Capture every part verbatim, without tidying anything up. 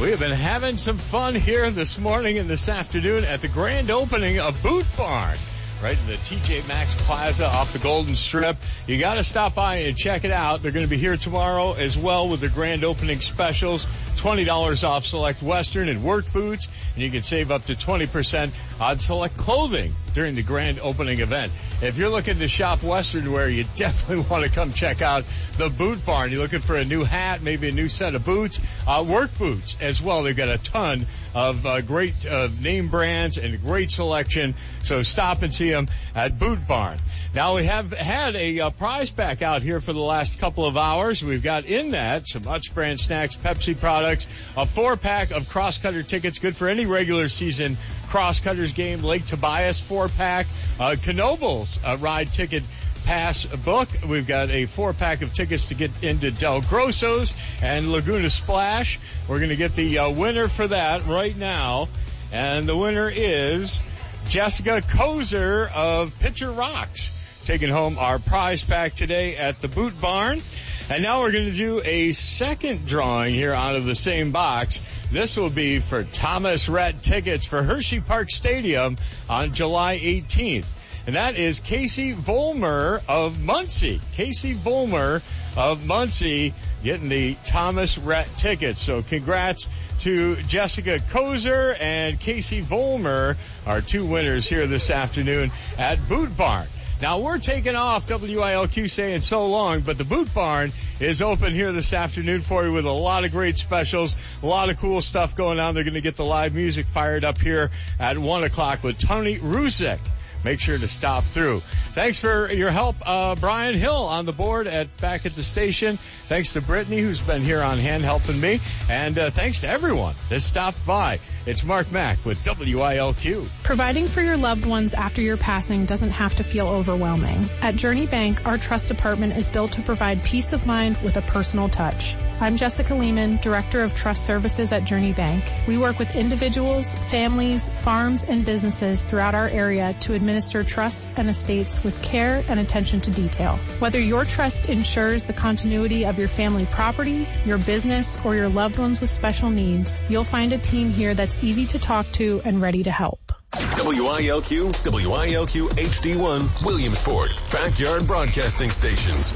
We have been having some fun here this morning and this afternoon at the grand opening of Boot Barn, right in the T J Maxx Plaza off the Golden Strip. You got to stop by and check it out. They're going to be here tomorrow as well with their grand opening specials. twenty dollars off select Western and work boots, and you can save up to twenty percent on select clothing during the grand opening event. If you're looking to shop Western wear, you definitely want to come check out the Boot Barn. You're looking for a new hat, maybe a new set of boots, uh, work boots as well. They've got a ton of uh, great uh, name brands and a great selection. So stop and see them at Boot Barn. Now, we have had a uh, prize pack out here for the last couple of hours. We've got in that some Utz brand snacks, Pepsi products, a four-pack of Crosscutter tickets, good for any regular season Crosscutters game, Lake Tobias four-pack, uh, Knoebels uh, ride ticket pass book. We've got a four-pack of tickets to get into Del Grosso's and Laguna Splash. We're going to get the uh, winner for that right now, and the winner is Jessica Kozer of Pitcher Rocks, taking home our prize pack today at the Boot Barn. And now we're going to do a second drawing here out of the same box. This will be for Thomas Rhett tickets for Hershey Park Stadium on July eighteenth. And that is Casey Vollmer of Muncie. Casey Vollmer of Muncie getting the Thomas Rhett tickets. So congrats to Jessica Kozer and Casey Vollmer, our two winners here this afternoon at Boot Barn. Now, we're taking off, W I L Q saying so long, but the Boot Barn is open here this afternoon for you with a lot of great specials, a lot of cool stuff going on. They're going to get the live music fired up here at one o'clock with Tony Rusick. Make sure to stop through. Thanks for your help, uh, Brian Hill on the board at back at the station. Thanks to Brittany, who's been here on hand helping me. And uh, thanks to everyone that stopped by. It's Mark Mack with W I L Q. Providing for your loved ones after your passing doesn't have to feel overwhelming. At Journey Bank, our trust department is built to provide peace of mind with a personal touch. I'm Jessica Lehman, Director of Trust Services at Journey Bank. We work with individuals, families, farms, and businesses throughout our area to administer trusts and estates with care and attention to detail. Whether your trust ensures the continuity of your family property, your business, or your loved ones with special needs, you'll find a team here that's easy to talk to and ready to help. W I L Q, W I L Q H D one, Williamsport, Backyard Broadcasting Stations.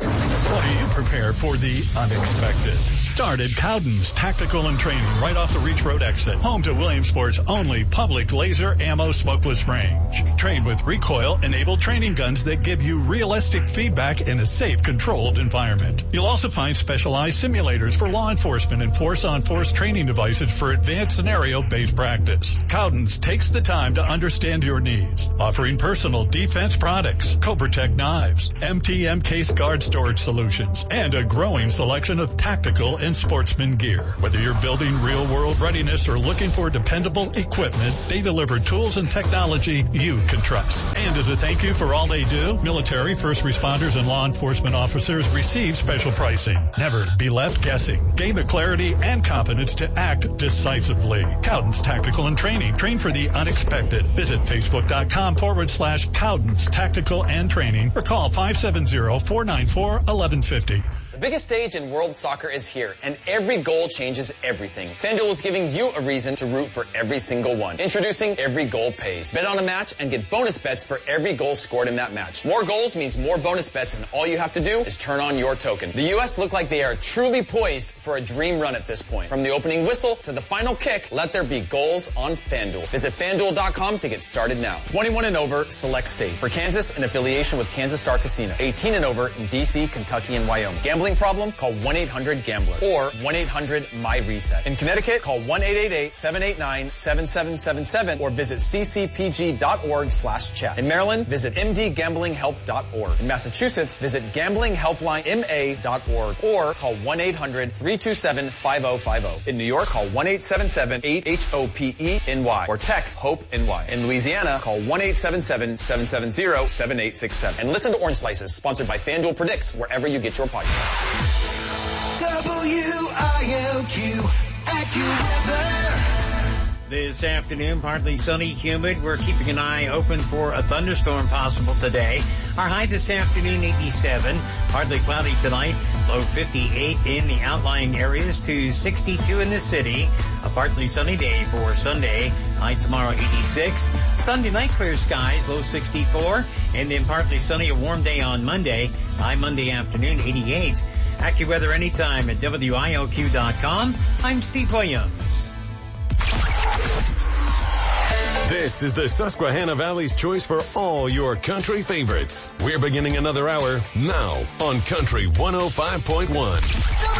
Why do you prepare for the unexpected? Start at Cowden's Tactical and Training right off the Reach Road exit. Home to Williamsport's only public laser ammo smokeless range. Train with recoil-enabled training guns that give you realistic feedback in a safe, controlled environment. You'll also find specialized simulators for law enforcement and force-on-force training devices for advanced scenario-based practice. Cowden's takes the time to understand your needs, offering personal defense products, Cobra-Tech knives, M T M case guard storage solutions, and a growing selection of tactical and sportsman gear. Whether you're building real-world readiness or looking for dependable equipment, they deliver tools and technology you can trust. And as a thank you for all they do, military, first responders, and law enforcement officers receive special pricing. Never be left guessing. Gain the clarity and confidence to act decisively. Cowden's Tactical and Training. Train for the unexpected. Visit Facebook.com forward slash Cowden's Tactical and Training or call five seven zero, four nine four, one one five zero. The biggest stage in world soccer is here, and every goal changes everything. FanDuel is giving you a reason to root for every single one. Introducing Every Goal Pays. Bet on a match and get bonus bets for every goal scored in that match. More goals means more bonus bets, and all you have to do is turn on your token. The U S look like they are truly poised for a dream run at this point. From the opening whistle to the final kick, let there be goals on FanDuel. Visit FanDuel dot com to get started now. twenty-one and over, select state. For Kansas, an affiliation with Kansas Star Casino. eighteen and over in D C, Kentucky, and Wyoming. Gambling problem? Call one eight hundred gambler or one eight hundred my reset. In Connecticut, call one eight eight eight, seven eight nine, seven seven seven seven or visit c c p g dot org slash chat. In Maryland, visit m d gambling help dot org. In Massachusetts, visit gambling helpline m a dot org or call one eight hundred, three two seven, five oh five oh. In New York, call one eight seven seven, eight H O P E N Y or text HOPE-NY. In Louisiana, call one eight seven seven, seven seven zero, seven eight six seven. And listen to Orange Slices, sponsored by FanDuel Predicts, wherever you get your podcast. W I L Q AccuWeather. This afternoon, partly sunny, humid. We're keeping an eye open for a thunderstorm possible today. Our high this afternoon, eighty-seven. Partly cloudy tonight. Low fifty-eight in the outlying areas to sixty-two in the city. A partly sunny day for Sunday. High tomorrow, eighty-six. Sunday night, clear skies, low sixty-four. And then partly sunny, a warm day on Monday. High Monday afternoon, eighty-eight. AccuWeather anytime at W I L Q dot com. I'm Steve Williams. This is the Susquehanna Valley's choice for all your country favorites. We're beginning another hour now on Country one oh five point one.